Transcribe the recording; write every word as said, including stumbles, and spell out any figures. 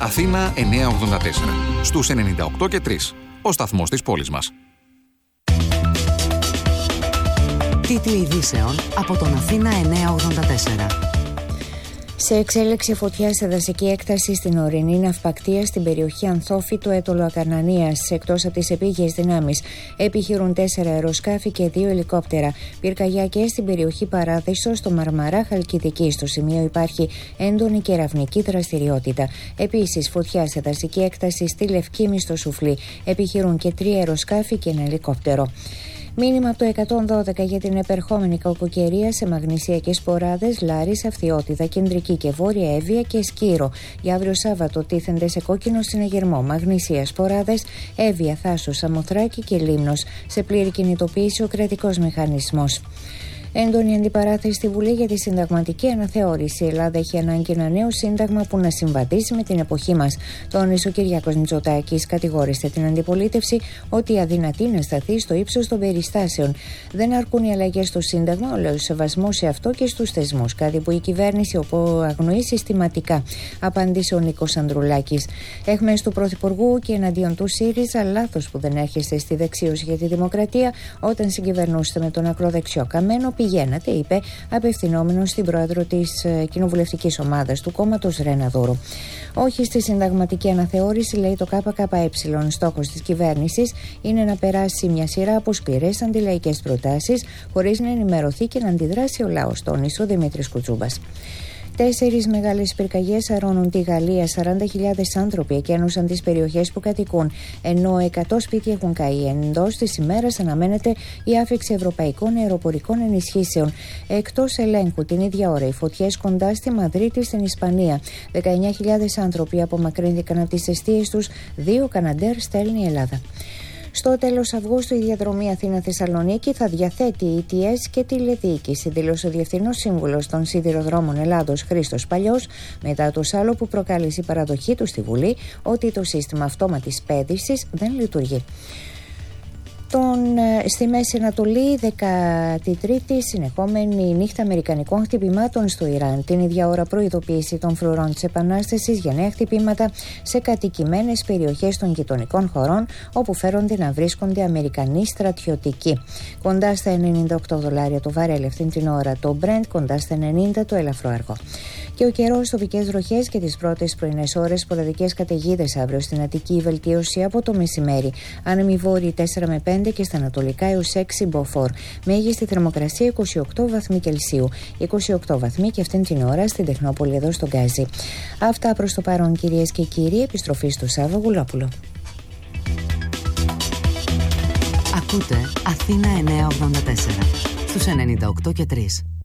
Αθήνα εννιακόσια ογδόντα τέσσερα. Στους ενενήντα οκτώ και τρία. Ο σταθμός της πόλης μας. Τίτλοι ειδήσεων από τον Αθήνα εννιακόσια ογδόντα τέσσερα. Σε εξέλιξη φωτιά σε δασική έκταση στην ορεινή ναυπακτία στην περιοχή Ανθόφη του Έτολου Ακαρνανίας. Εκτός από τις επίγειες δυνάμεις, επιχειρούν τέσσερα αεροσκάφη και δύο ελικόπτερα. Πυρκαγιά και στην περιοχή Παράδεισο, στο Μαρμαρά Χαλκιδική. Στο σημείο υπάρχει έντονη κεραυνική δραστηριότητα. Επίσης, φωτιά σε δασική έκταση στη Λευκήμη στο Σουφλί. Επιχειρούν και τρία αεροσκάφη και ένα ελικόπτερο. Μήνυμα από το εκατόν δώδεκα για την επερχόμενη κακοκαιρία σε Μαγνησιακές Σποράδες, Λάρις, Αυθιώτιδα, Κεντρική και Βόρεια Εύβοια και Σκύρο. Για αύριο Σάββατο τίθενται σε κόκκινο συναγερμό Μαγνησία, Σποράδες, Εύβοια, Θάσος, Σαμοθράκη και Λίμνος. Σε πλήρη κινητοποίηση ο κρατικός μηχανισμός. Έντονη αντιπαράθεση στη Βουλή για τη συνταγματική αναθεώρηση. Η Ελλάδα έχει ανάγκη ένα νέο σύνταγμα που να συμβαδίσει με την εποχή μας. Τόνισε ο Κυριάκος Μητσοτάκης. Κατηγόρησε την αντιπολίτευση ότι αδυνατεί να σταθεί στο ύψος των περιστάσεων. Δεν αρκούν οι αλλαγές στο Σύνταγμα, αλλά ο σεβασμός σε αυτό και στους θεσμούς. Κάτι που η κυβέρνηση αγνοεί συστηματικά, απάντησε ο Νίκος Ανδρουλάκης. Έχμες του Πρωθυπουργού και εναντίον του ΣΥΡΙΖΑ, λάθος που δεν έρχεστε στη δεξίωση για τη δημοκρατία όταν συγκυβερνούσατε με τον ακροδεξιό Καμένο. Πηγαίνατε, είπε, απευθυνόμενος στην πρόεδρο της κοινοβουλευτικής ομάδας του κόμματος Ρένα Δούρου. Όχι στη συνταγματική αναθεώρηση, λέει το ΚΚΕ. Στόχος της κυβέρνησης είναι να περάσει μια σειρά από σκληρές αντιλαϊκές προτάσεις, χωρίς να ενημερωθεί και να αντιδράσει ο λαός, τόνισε ο Δημήτρης Κουτσούμπας. Τέσσερις μεγάλες πυρκαγιές αρρώνουν τη Γαλλία. σαράντα χιλιάδες άνθρωποι εκένωσαν τις περιοχές που κατοικούν, ενώ εκατό σπίτια έχουν καεί. Εντός της ημέρας αναμένεται η άφιξη ευρωπαϊκών αεροπορικών ενισχύσεων. Εκτός ελέγχου την ίδια ώρα, οι φωτιές κοντά στη Μαδρίτη στην Ισπανία. δεκαεννιά χιλιάδες άνθρωποι απομακρύνθηκαν από τις εστίες τους. Δύο Καναντέρ στέλνει η Ελλάδα. Στο τέλος Αυγούστου, η διαδρομή Αθήνα-Θεσσαλονίκη θα διαθέτει ι τι ες και τηλεδιοίκηση, δήλωσε ο Διευθυνός Σύμβουλος των Σιδηροδρόμων Ελλάδος Χρήστος Παλιός, μετά το σάλο που προκάλεσε η παραδοχή του στη Βουλή ότι το σύστημα αυτόματης πέδησης δεν λειτουργεί. Τον, στη Μέση Ανατολή, δέκατη τρίτη συνεχόμενη νύχτα αμερικανικών χτυπημάτων στο Ιράν. Την ίδια ώρα προειδοποίηση των φρουρών της Επανάστασης για νέα χτυπήματα σε κατοικημένες περιοχές των γειτονικών χωρών, όπου φέρονται να βρίσκονται Αμερικανοί στρατιωτικοί. Κοντά στα ενενήντα οκτώ δολάρια το βαρέλι αυτήν την ώρα, το Brent κοντά στα ενενήντα το ελαφρό αργό. Και ο καιρός, τοπικές βροχές και τις πρώτες πρωινές ώρες σποραδικές καταιγίδες αύριο στην Αττική, η βελτίωση από το μεσημέρι. Άνεμοι βόρειοι τέσσερα με πέντε και στα ανατολικά έως έξι μποφόρ. Μέγιστη θερμοκρασία είκοσι οκτώ βαθμοί Κελσίου. είκοσι οκτώ βαθμοί και αυτήν την ώρα στην Τεχνόπολη εδώ στον Γκάζι. Αυτά προς το παρόν, κυρίες και κύριοι. Επιστροφή στο Σάββα Γουλόπουλο. Ακούτε Αθήνα εννιακόσια ογδόντα τέσσερα στους ενενήντα οκτώ και τρία.